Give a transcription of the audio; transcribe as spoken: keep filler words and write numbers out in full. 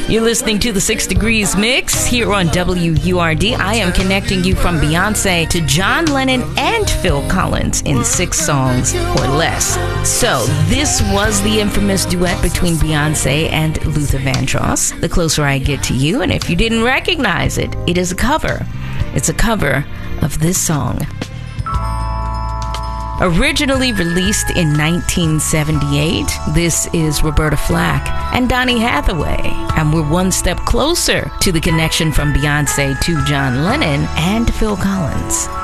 You're listening to the Six Degrees Mix here on W U R D. I am connecting you from Beyonce to John Lennon and Phil Collins in six songs or less. So this was the infamous duet between Beyonce and Luther Vandross, The Closer I Get to You. And if you didn't recognize it, it is a cover. It's a cover of this song. Originally released in nineteen seventy-eight, this is Roberta Flack and Donny Hathaway, and we're one step closer to the connection from Beyonce to John Lennon and Phil Collins.